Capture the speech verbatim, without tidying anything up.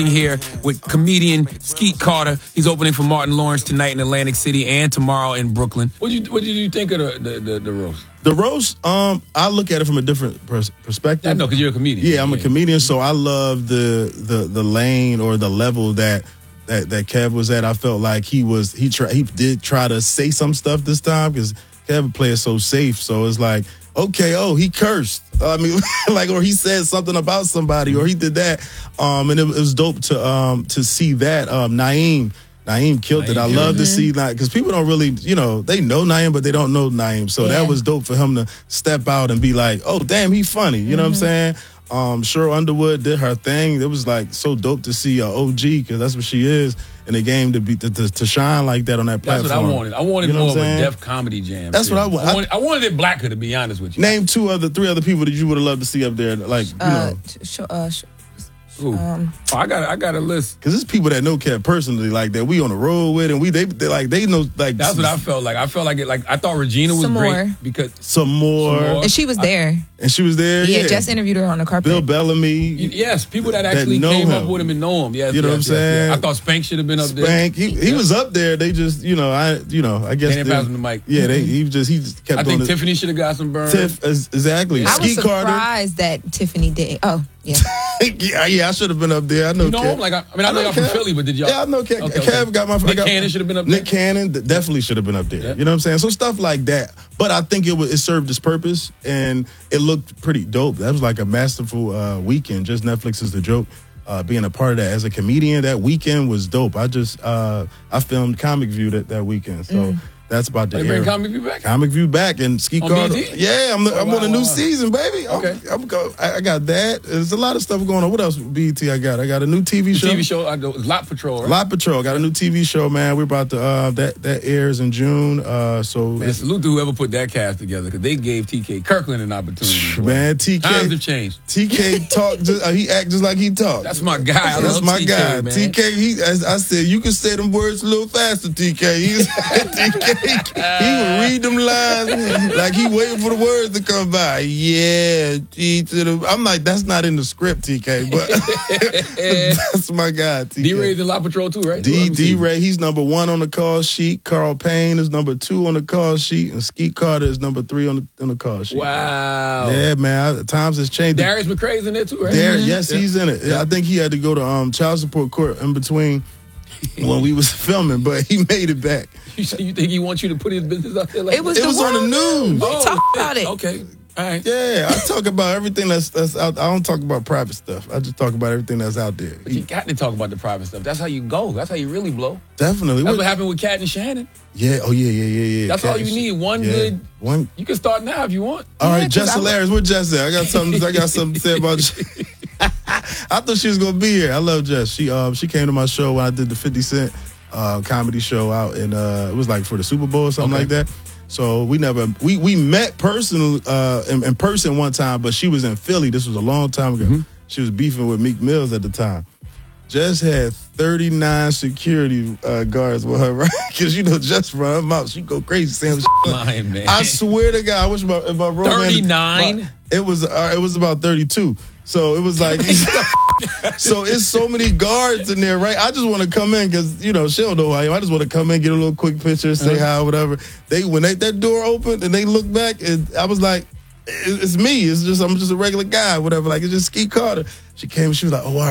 Here with comedian Skeet Carter. He's opening for Martin Lawrence tonight in Atlantic City and tomorrow in Brooklyn. What did you What did you think of the the, the, the roast? The roast, um, I look at it from a different pers- perspective. I know, because you're a comedian. Yeah, I'm a comedian, so I love the the the lane or the level that that that Kev was at. I felt like he was he try he did try to say some stuff this time because Kev plays so safe. So it's like, okay, oh, he cursed. I mean, like, or he said something about somebody, or he did that. Um, and it, it was dope to um to see that. Um, Naeem. Naeem killed Naeem it. I love to see that because people don't really, you know, they know Naeem, but they don't know Naeem. So yeah. That was dope for him to step out and be like, oh, damn, he funny. You mm-hmm. know what I'm saying? Um, Cheryl Underwood did her thing. It was like so dope to see a O G, because that's what she is in the game, to be to, to, to shine like that on that platform. That's what I wanted. I wanted you know more of a Def Comedy Jam. That's too. what I wanted. I wanted. I wanted it blacker, to be honest with you. Name two other, three other people that you would have loved to see up there. Like, you uh, know. Sh- uh, sh- Um, oh, I got I got a list, because there's people that know Kev personally, like that we on the road with, and we they, they like they know like that's what I felt like. I felt like it. Like I thought Regina was some great more. because some more. some more, and she was there. I, and she was there. Yeah, yeah, just interviewed her on the carpet. Bill Bellamy. Yes, people that actually that came him. up with him and know him. Yes, you know yes, what I'm yes, saying. Yes. I thought Spank should have been up Spank, there. Spank, he he yeah. was up there. They just you know I you know I guess they didn't pass him the mic. Yeah, they he just he just kept. I think on Tiffany should have got some burn. Tiff, exactly. I Skeet was surprised Carter. that Tiffany did. Oh. Yeah. yeah, yeah, I should have been up there. I know. You know Kev. him? Like I, I mean, I, I know, know y'all from Philly, but did y'all? Yeah, I know. Kev, okay, Kev okay. got my. Nick got, Cannon should have been up there. Nick Cannon definitely should have been up there. Yeah. You know what I'm saying? So stuff like that. But I think it was it served its purpose, and it looked pretty dope. That was like a masterful uh, weekend. Just Netflix is the joke. Uh, being a part of that as a comedian, that weekend was dope. I just uh, I filmed Comic View that, that weekend, so. Mm. That's about the They bring Comic View back? Comic View back and Skeet Carter. B E T? Yeah, I'm, oh, I'm wow, on a new wow. season, baby. Okay. I'm, I'm go, I, I got that. There's a lot of stuff going on. What else B E T I got? I got a new T V the show. T V show, I know, Lot Patrol, right? Lot Patrol. Got a new T V show, man. We're about to, uh, that that airs in June. Uh, so man, salute to whoever put that cast together, because they gave T K Kirkland an opportunity. Man, T K. Times have changed. T K talk, just, uh, he act just like he talk. That's my guy. I That's love my T K, guy. man. T K, he, as I said, you can say them words a little faster, T K. He's, T K, he would read them lines like he waiting for the words to come by. Yeah, G to the. I'm like, that's not in the script, T K, but that's my guy, T K. D-Ray's in La Patrol too, right? D D-Ray, he's number one on the call sheet. Carl Payne is number two on the call sheet, and Skeet Carter is number three on the on the call sheet. Wow. Yeah, man, I, times has changed. Darius McCray's in there too, right? Darius, yes, yeah. he's in it. Yeah. I think he had to go to um, child support court in between when we was filming, but he made it back. You, you think he wants you to put his business out there? Like it was, it the was on the news. Oh, talk about it. Okay. All right. Yeah, I talk about everything that's that's out. I don't talk about private stuff. I just talk about everything that's out there. But you got to talk about the private stuff. That's how you go. That's how you really blow. Definitely. That's what, what happened with Cat and Shannon. Yeah. Oh yeah. Yeah. Yeah. Yeah. That's Cat all you need. One yeah. good. One. You can start now if you want. All yeah, right, Jess Hilarious. Where Jess at? I got something. I got something to say about. I thought she was gonna be here. I love Jess. She um she came to my show when I did the fifty Cent uh, comedy show out, and uh, it was like for the Super Bowl or something okay. like that. So we never we we met personally uh, in, in person one time, but she was in Philly. This was a long time ago. Mm-hmm. She was beefing with Meek Mills at the time. Jess had thirty-nine security uh, guards with her, right? Because you know, Jess run her mouth. She go crazy saying lying, man. I swear to God, I wish my if my thirty-nine. It was uh, it was about thirty-two. So it was like, so it's so many guards in there, right? I just want to come in because, you know, she don't know who I am. I just want to come in, get a little quick picture, say uh-huh. hi, whatever. They When they, that door opened and they looked back, and I was like, it's me. It's just, I'm just a regular guy, whatever. Like, it's just Skeet Carter. She came and she was like, oh, all right.